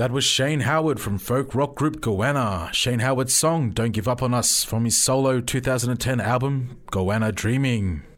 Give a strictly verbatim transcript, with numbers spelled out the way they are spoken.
That was Shane Howard from folk rock group Goanna. Shane Howard's song Don't Give Up On Us from his solo two thousand ten album Goanna Dreaming.